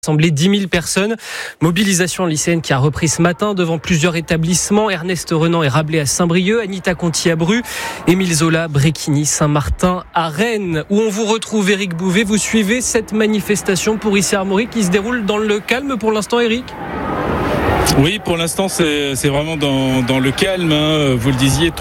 rassemblé 10 000 personnes. Mobilisation lycéenne qui a repris ce matin devant plusieurs établissements. Ernest Renan et Rabelais à Saint-Brieuc, Anita Conti à Bru, Émile Zola, Bréquigny, Saint-Martin à Rennes, où on vous retrouve Éric Bouvet. Vous suivez cette manifestation pour Issy-Armorique qui se déroule dans le calme pour l'instant, Éric ? Oui, pour l'instant, c'est vraiment dans le calme. Vous le disiez,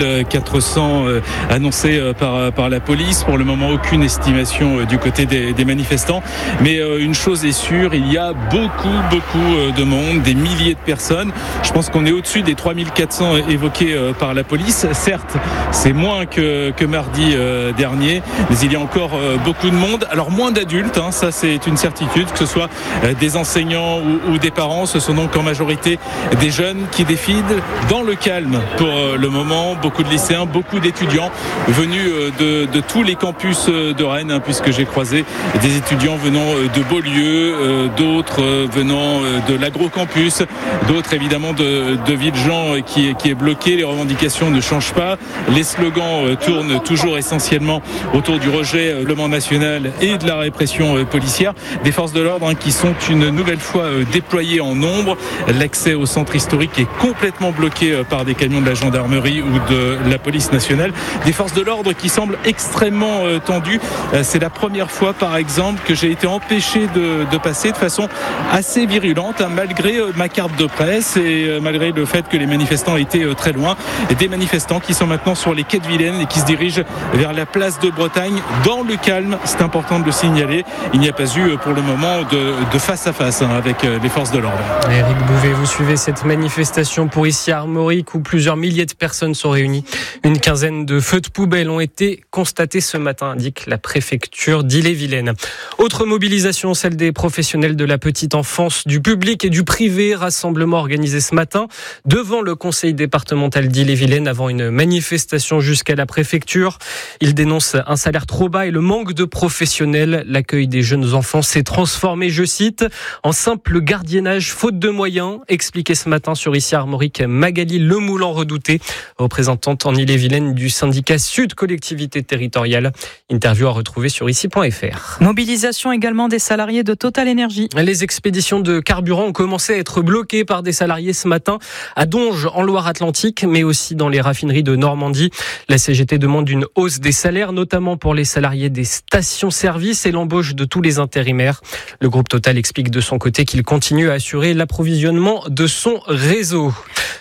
3400 annoncés par la police. Pour le moment, aucune estimation du côté des manifestants. Mais une chose est sûre, il y a beaucoup de monde, des milliers de personnes. Je pense qu'on est au-dessus des 3400 évoqués par la police. Certes, c'est moins que mardi dernier, mais il y a encore beaucoup de monde. Alors moins d'adultes, ça c'est une certitude, que ce soit des enseignants ou des parents. Ce sont donc en majorité des jeunes qui défilent dans le calme pour le moment. Beaucoup de lycéens, beaucoup d'étudiants venus de tous les campus de Rennes, puisque j'ai croisé des étudiants venant de Beaulieu, d'autres venant de l'agrocampus, d'autres évidemment de Villejean qui est bloqué. Les revendications ne changent pas. Les slogans tournent toujours essentiellement autour du rejet du Parlement national et de la répression policière. Des forces de l'ordre qui sont une nouvelle fois déployées en nombre. L'accès au centre historique est complètement bloqué par des camions de la gendarmerie ou de la police nationale. Des forces de l'ordre qui semblent extrêmement tendues. C'est la première fois, par exemple, que j'ai été empêché de passer de façon assez virulente, malgré ma carte de presse et malgré le fait que les manifestants étaient très loin. Des manifestants qui sont maintenant sur les quais de Vilaine et qui se dirigent vers la place de Bretagne dans le calme. C'est important de le signaler. Il n'y a pas eu pour le moment de face à face avec les forces de l'ordre. Éric Bouvet, vous suivez cette manifestation pour Issy-Armorique où plusieurs milliers de personnes sont réunies. Une quinzaine de feux de poubelle ont été constatés ce matin, indique la préfecture d'Ille-et-Vilaine. Autre mobilisation, celle des professionnels de la petite enfance, du public et du privé. Rassemblement organisé ce matin devant le conseil départemental d'Ille-et-Vilaine avant une manifestation jusqu'à la préfecture. Ils dénoncent un salaire trop bas et le manque de professionnels. L'accueil des jeunes enfants s'est transformé, je cite, en simple gardiennage faute de moyens, expliqué ce matin sur Issy-Armorique Magali Lemoulan-Redouté, représentante en Ille-et-Vilaine du syndicat Sud Collectivité Territoriale. Interview à retrouver sur ici.fr. Mobilisation également des salariés de Total Énergie. Les expéditions de carburant ont commencé à être bloquées par des salariés ce matin à Donges en Loire-Atlantique, mais aussi dans les raffineries de Normandie. La CGT demande une hausse des salaires, notamment pour les salariés des stations-service et l'embauche de tous les intérimaires. Le groupe Total explique de son côté qu'il continue à assurer l'approvisionnement de son réseau.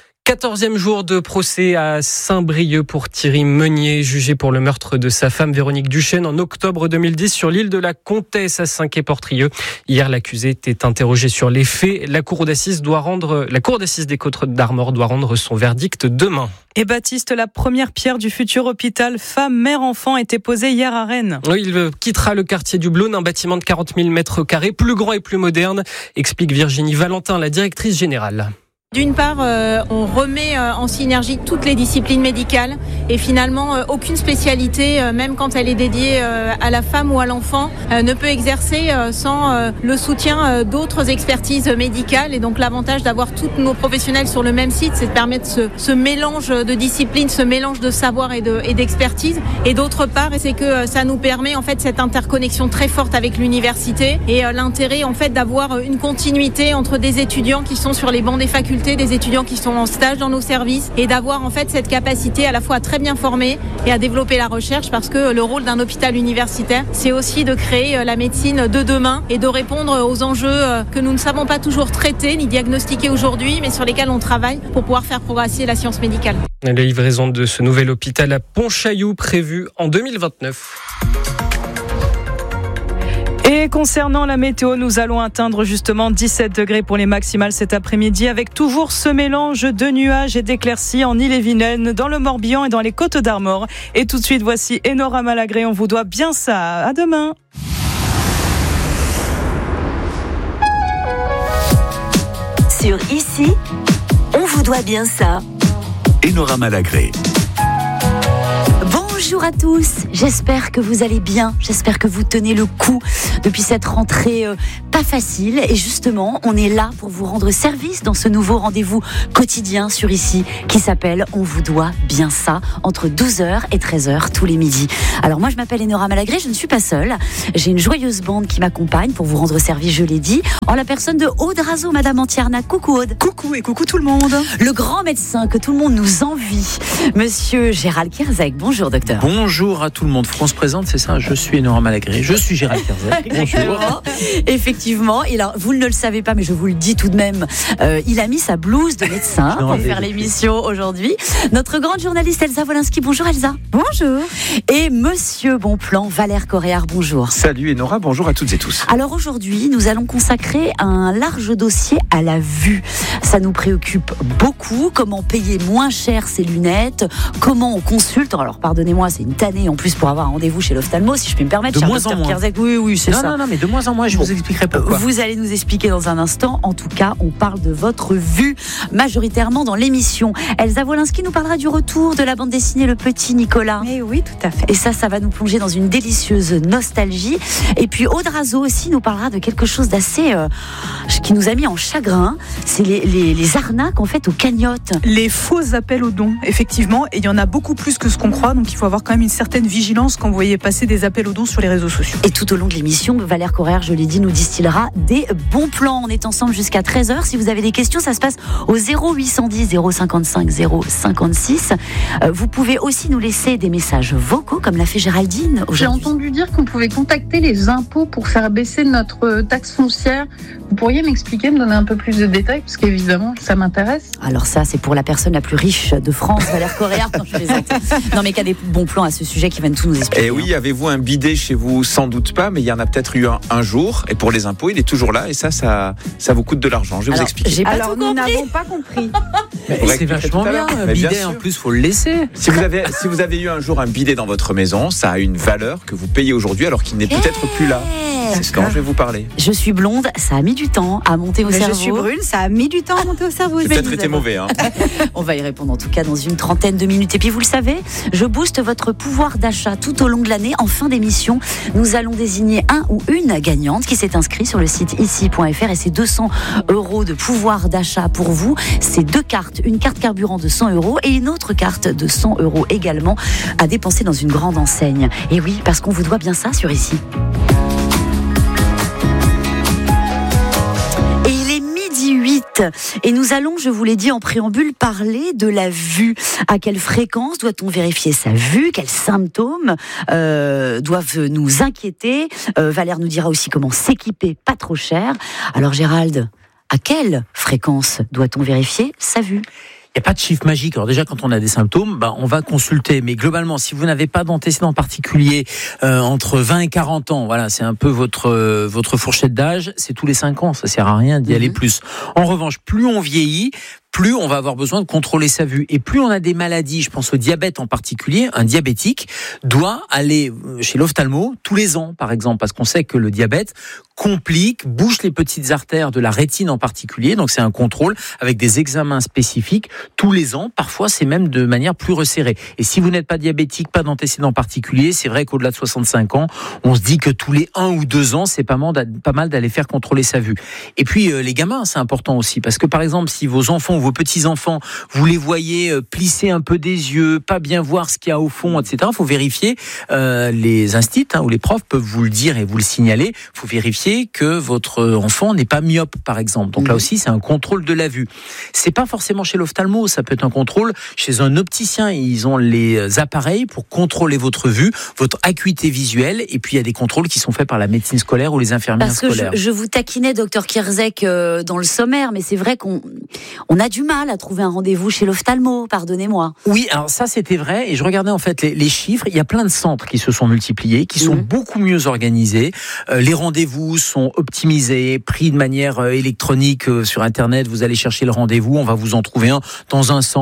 14e jour de procès à Saint-Brieuc pour Thierry Meunier, jugé pour le meurtre de sa femme Véronique Duchesne en octobre 2010 sur l'île de la Comtesse à Saint-Quay-Portrieux. Hier, l'accusé était interrogé sur les faits. La cour d'assises des Côtes-d'Armor doit rendre son verdict demain. Et Baptiste, la première pierre du futur hôpital femme-mère-enfant était posée hier à Rennes. Oui, il quittera le quartier du Blône, un bâtiment de 40 000 mètres carrés, plus grand et plus moderne, explique Virginie Valentin, la directrice générale. D'une part, on remet en synergie toutes les disciplines médicales et finalement aucune spécialité, même quand elle est dédiée à la femme ou à l'enfant, ne peut exercer sans le soutien d'autres expertises médicales. Et donc l'avantage d'avoir tous nos professionnels sur le même site, c'est de permettre ce mélange de disciplines, ce mélange de savoir et d'expertise. Et d'autre part, c'est que ça nous permet en fait cette interconnexion très forte avec l'université et l'intérêt en fait d'avoir une continuité entre des étudiants qui sont sur les bancs des facultés, des étudiants qui sont en stage dans nos services et d'avoir en fait cette capacité à la fois à très bien former et à développer la recherche, parce que le rôle d'un hôpital universitaire, c'est aussi de créer la médecine de demain et de répondre aux enjeux que nous ne savons pas toujours traiter ni diagnostiquer aujourd'hui, mais sur lesquels on travaille pour pouvoir faire progresser la science médicale. La livraison de ce nouvel hôpital à Pontchaillou prévue en 2029. Et concernant la météo, nous allons atteindre justement 17 degrés pour les maximales cet après-midi, avec toujours ce mélange de nuages et d'éclaircies en Ille-et-Vilaine, dans le Morbihan et dans les Côtes-d'Armor. Et tout de suite, voici Enora Malagré, on vous doit bien ça. À demain. Sur Ici, on vous doit bien ça. Enora Malagré. Bonjour à tous, j'espère que vous allez bien, j'espère que vous tenez le coup depuis cette rentrée pas facile et justement, on est là pour vous rendre service dans ce nouveau rendez-vous quotidien sur ici qui s'appelle On vous doit bien ça, entre 12h et 13h tous les midis. Alors moi je m'appelle Enora Malagré, je ne suis pas seule, j'ai une joyeuse bande qui m'accompagne pour vous rendre service, je l'ai dit, en la personne de Aude Razeau, Madame Antiarnac. Coucou Aude. Coucou et coucou tout le monde. Le grand médecin que tout le monde nous envie, Monsieur Gérald Kierzek. Bonjour docteur. Bonjour à tout le monde, faut qu'on se présente, c'est ça, je suis Enora Malagré, je suis Gérald Kierzek. Bonjour. Effectivement, et alors, vous ne le savez pas mais je vous le dis tout de même, il a mis sa blouse de médecin pour faire l'émission aujourd'hui. Notre grande journaliste Elsa Wolinski. Bonjour Elsa. Bonjour. Et Monsieur Bonplan, Valère Coréard. Bonjour. Salut Enora, bonjour à toutes et tous. Alors aujourd'hui, nous allons consacrer un large dossier à la vue. Ça nous préoccupe beaucoup. Comment payer moins cher ses lunettes, comment on consulte. Alors pardonnez-moi, c'est une tannée en plus pour avoir un rendez-vous chez l'ophtalmo, si je puis me permettre. De moins en moins. Kierzek. Oui, c'est ça. Non, mais de moins en moins, je vous expliquerai pourquoi. Vous allez nous expliquer dans un instant. En tout cas, on parle de votre vue majoritairement dans l'émission. Elsa Wolinski nous parlera du retour de la bande dessinée Le Petit Nicolas. Eh oui, tout à fait. Et ça va nous plonger dans une délicieuse nostalgie. Et puis Aude Razeau aussi nous parlera de quelque chose d'assez qui nous a mis en chagrin. C'est les arnaques en fait aux cagnottes. Les faux appels aux dons, effectivement. Et il y en a beaucoup plus que ce qu'on croit. Donc il faut avoir quand même une certaine vigilance quand vous voyez passer des appels aux dons sur les réseaux sociaux. Et tout au long de l'émission, Valère Coréard, je l'ai dit, nous distillera des bons plans. On est ensemble jusqu'à 13h. Si vous avez des questions, ça se passe au 0810 055 056. Vous pouvez aussi nous laisser des messages vocaux, comme l'a fait Géraldine aujourd'hui. J'ai entendu dire qu'on pouvait contacter les impôts pour faire baisser notre taxe foncière. Vous pourriez m'expliquer, me donner un peu plus de détails, parce qu'évidemment, ça m'intéresse. Alors ça, c'est pour la personne la plus riche de France, Valère Coréard, quand je plaisante. Non, mais qu'il y a des bons plans à ce sujet qui viennent tout nous expliquer. Et oui, avez-vous un bidet chez vous? Sans doute pas, mais il y en a peut-être eu un jour. Et pour les impôts, il est toujours là. Et ça vous coûte de l'argent. Je vais vous expliquer. Alors, nous n'avons pas compris. C'est vachement bien, un bidet en plus, faut le laisser. Si vous avez eu un jour un bidet dans votre maison, ça a une valeur que vous payez aujourd'hui alors qu'il n'est peut-être plus là. C'est ce dont je vais vous parler. Je suis blonde, ça a mis du temps à monter au cerveau. Je suis brune, ça a mis du temps à monter au cerveau. J'ai peut-être été mauvais. On va y répondre en tout cas dans une trentaine de minutes. Et puis vous le savez, je booste votre pouvoir d'achat tout au long de l'année. En fin d'émission, nous allons désigner un ou une gagnante qui s'est inscrite sur le site ici.fr et c'est 200 € de pouvoir d'achat pour vous. C'est 2 cartes, une carte carburant de 100 € et une autre carte de 100 € également à dépenser dans une grande enseigne. Et oui, parce qu'on vous doit bien ça sur ici. Et nous allons, je vous l'ai dit en préambule, parler de la vue. À quelle fréquence doit-on vérifier sa vue? Quels symptômes doivent nous inquiéter? Valère nous dira aussi comment s'équiper pas trop cher. Alors Gérald, à quelle fréquence doit-on vérifier sa vue? Il n'y a pas de chiffre magique. Alors déjà, quand on a des symptômes, on va consulter. Mais globalement, si vous n'avez pas d'antécédents particuliers entre 20 et 40 ans, voilà, c'est un peu votre fourchette d'âge, c'est tous les 5 ans. Ça sert à rien d'y aller plus. En revanche, plus on vieillit, plus on va avoir besoin de contrôler sa vue. Et plus on a des maladies, je pense au diabète en particulier, un diabétique doit aller chez l'ophtalmo tous les ans, par exemple, parce qu'on sait que le diabète complique, bouche les petites artères de la rétine en particulier. Donc c'est un contrôle avec des examens spécifiques tous les ans. Parfois, c'est même de manière plus resserrée. Et si vous n'êtes pas diabétique, pas d'antécédents particuliers, c'est vrai qu'au-delà de 65 ans, on se dit que tous les 1 ou 2 ans, c'est pas mal d'aller faire contrôler sa vue. Et puis, les gamins, c'est important aussi. Parce que, par exemple, si vos enfants vos petits-enfants, vous les voyez plisser un peu des yeux, pas bien voir ce qu'il y a au fond, etc. Il faut vérifier, les instits ou les profs peuvent vous le dire et vous le signaler, il faut vérifier que votre enfant n'est pas myope, par exemple. Donc là aussi, c'est un contrôle de la vue. C'est pas forcément chez l'ophtalmo, ça peut être un contrôle chez un opticien. Ils ont les appareils pour contrôler votre vue, votre acuité visuelle, et puis il y a des contrôles qui sont faits par la médecine scolaire ou les infirmières scolaires. Parce que je vous taquinais, docteur Kierzek, dans le sommaire, mais c'est vrai qu'on a du mal à trouver un rendez-vous chez l'ophtalmo, pardonnez-moi. Oui, alors ça c'était vrai, et je regardais en fait les chiffres, il y a plein de centres qui se sont multipliés, qui sont beaucoup mieux organisés, les rendez-vous sont optimisés, pris de manière électronique sur internet, vous allez chercher le rendez-vous, on va vous en trouver un dans un centre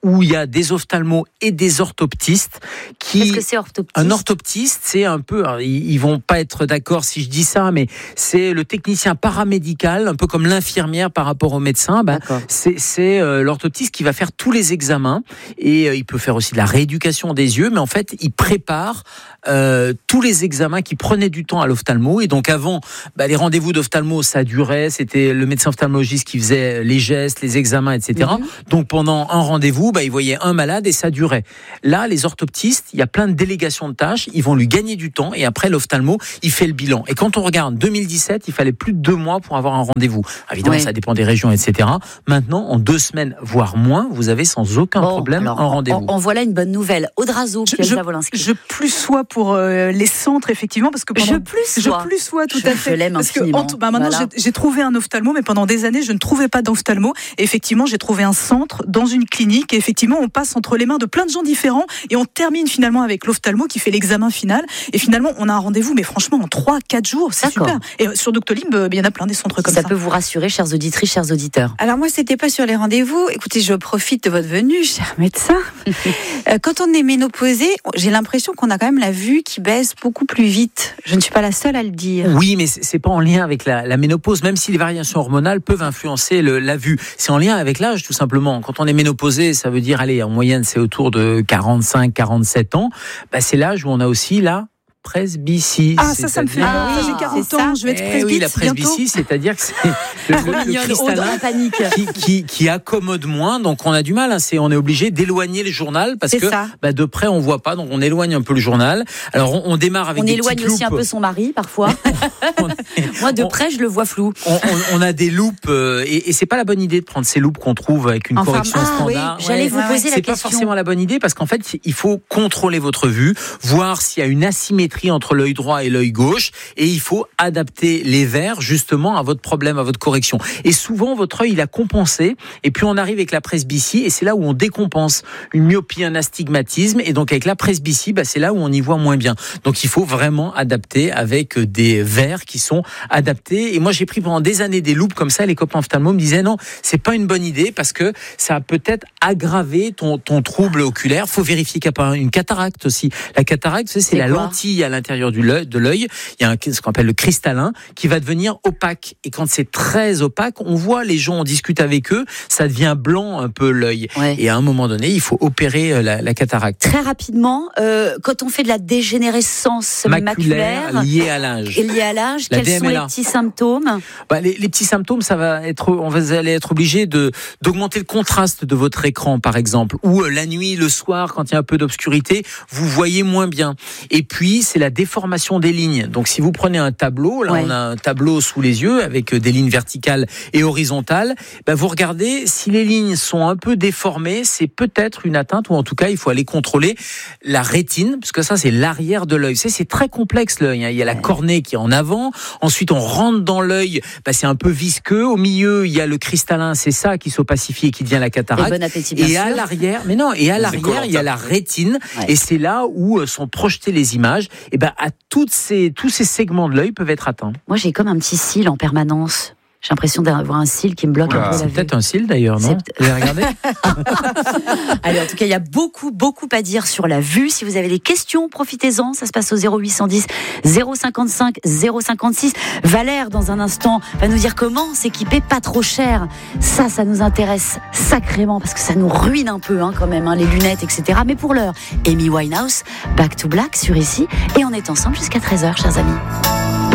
où il y a des ophtalmos et des orthoptistes. Qu'est-ce que c'est orthoptiste ? Un orthoptiste, c'est un peu, ils vont pas être d'accord si je dis ça, mais c'est le technicien paramédical, un peu comme l'infirmière par rapport au médecin. C'est l'orthoptiste qui va faire tous les examens et il peut faire aussi de la rééducation des yeux, mais en fait, il prépare tous les examens qui prenaient du temps à l'ophtalmo. Et donc avant, les rendez-vous d'ophtalmo, ça durait, c'était le médecin ophtalmologiste qui faisait les gestes, les examens, etc. Donc pendant un rendez-vous, il voyait un malade et ça durait. Là, les orthoptistes, il y a plein de délégations de tâches, ils vont lui gagner du temps et après l'ophtalmo, il fait le bilan. Et quand on regarde 2017, il fallait plus de 2 mois pour avoir un rendez-vous. Évidemment, ça dépend des régions, etc. Maintenant, en 2 semaines, voire moins, vous avez sans aucun problème un rendez-vous. En voilà une bonne nouvelle. Audrazo, Piazza Wolinski. Je plus sois pour les centres, effectivement, parce que je plus sois tout à fait. Je l'aime infiniment. Maintenant, j'ai trouvé un ophtalmo, mais pendant des années, je ne trouvais pas d'ophtalmo. Et effectivement, j'ai trouvé un centre dans une clinique. Et effectivement, on passe entre les mains de plein de gens différents et on termine finalement avec l'ophtalmo qui fait l'examen final. Et finalement, on a un rendez-vous, mais franchement, en 3-4 jours, c'est super. Et sur Doctolib, il y en a plein des centres comme ça. Ça peut vous rassurer, chères auditrices, chers auditeurs. Alors moi, c'était pas sur les rendez-vous. Écoutez, je profite de votre venue, cher médecin. Quand on est ménopausé, j'ai l'impression qu'on a quand même la vue qui baisse beaucoup plus vite. Je ne suis pas la seule à le dire. Oui, mais c'est pas en lien avec la ménopause, même si les variations hormonales peuvent influencer la vue. C'est en lien avec l'âge, tout simplement. Quand on est ménopausé, ça veut dire, en moyenne, c'est autour de 45-47 ans. C'est l'âge où on a aussi presbytie. Ça me fait peur. J'ai 40 ans, je vais être presbytie. Oui, la presbytie, c'est-à-dire que c'est le cristallin qui accommode moins, donc on a du mal. On est obligé d'éloigner le journal parce que de près on voit pas, donc on éloigne un peu le journal. Alors on démarre avec des petites loupes. On éloigne aussi un peu son mari parfois. Moi de près je le vois flou. On a des loupes et c'est pas la bonne idée de prendre ces loupes qu'on trouve avec une correction standard. Oui, j'allais vous poser la question. C'est pas forcément la bonne idée parce qu'en fait il faut contrôler votre vue, voir s'il y a une asymétrie entre l'œil droit et l'œil gauche et il faut adapter les verres justement à votre problème, à votre correction. Et souvent votre œil il a compensé et puis on arrive avec la presbytie et c'est là où on décompense une myopie, un astigmatisme et donc avec la presbytie c'est là où on y voit moins bien. Donc il faut vraiment adapter avec des verres qui sont adaptés et moi j'ai pris pendant des années des loupes comme ça, les copains ophtalmos me disaient non, c'est pas une bonne idée parce que ça a peut-être aggravé ton trouble oculaire. Faut vérifier qu'il n'y a pas une cataracte aussi. La cataracte c'est la lentille à l'intérieur de l'œil, il y a ce qu'on appelle le cristallin qui va devenir opaque. Et quand c'est très opaque, on voit les gens, on discute avec eux, ça devient blanc un peu l'œil. Et à un moment donné, il faut opérer la cataracte. Très rapidement, quand on fait de la dégénérescence maculaire liée à l'âge. Quels sont les petits symptômes ? Les petits symptômes, on va être obligé d'augmenter le contraste de votre écran, par exemple, ou la nuit, le soir, quand il y a un peu d'obscurité, vous voyez moins bien. Et puis, c'est la déformation des lignes. Donc, si vous prenez un tableau, on a un tableau sous les yeux avec des lignes verticales et horizontales, vous regardez, si les lignes sont un peu déformées, c'est peut-être une atteinte, ou en tout cas, il faut aller contrôler la rétine, parce que ça, c'est l'arrière de l'œil. C'est très complexe, l'œil. Il y a la cornée qui est en avant, ensuite, on rentre dans l'œil, c'est un peu visqueux, au milieu, il y a le cristallin, c'est ça qui s'opacifie et qui devient la cataracte. Bon appétit, bien sûr. À l'arrière, il y a la rétine, et c'est là où sont projetées les images. Et à tous ces segments de l'œil peuvent être atteints. Moi, j'ai comme un petit cil en permanence. J'ai l'impression d'avoir un cil qui me bloque un peu la vue. C'est peut-être un cil d'ailleurs, non ? Vous avez regardé ? Allez, en tout cas, il y a beaucoup à dire sur la vue. Si vous avez des questions, profitez-en. Ça se passe au 0810 055 056. Valère, dans un instant, va nous dire comment s'équiper pas trop cher. Ça nous intéresse sacrément parce que ça nous ruine un peu quand même, les lunettes, etc. Mais pour l'heure, Amy Winehouse, Back to Black sur ici. Et on est ensemble jusqu'à 13h, chers amis.